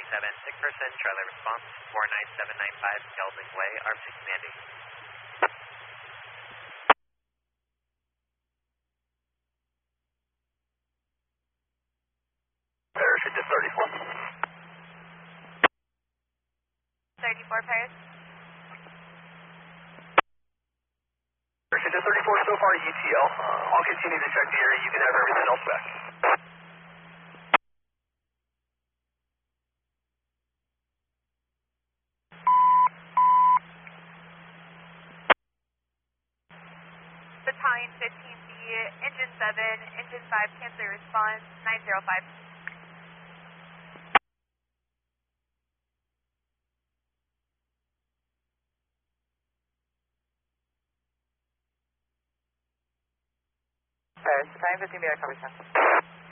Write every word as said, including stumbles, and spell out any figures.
seven, six percent, trailer response, four nine seven nine five, Gelding Way, R six commanding. Parachute to thirty-four. thirty-four, Paris. Parachute to thirty-four, so far E T L. Uh, I'll continue to check the area. You can have everything else back. Battalion fifteen B, engine seven, engine five, cancel response, nine zero five. Paris, Battalion fifteen B, I cover ten.